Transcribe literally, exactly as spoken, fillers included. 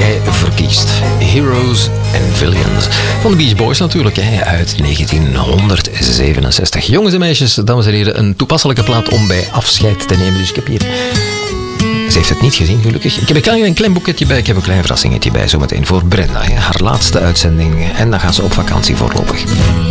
jij verkiest. Heroes and Villains. Van de Beach Boys natuurlijk, hè, uit negentienhonderdzevenenzestig. Jongens en meisjes, dames en heren, een toepasselijke plaat om bij afscheid te nemen. Dus ik heb hier... Ze heeft het niet gezien, gelukkig. Ik heb een klein, een klein boeketje bij, ik heb een klein verrassingetje bij, zometeen voor Brenda. Hè. Haar laatste uitzending en dan gaat ze op vakantie voorlopig.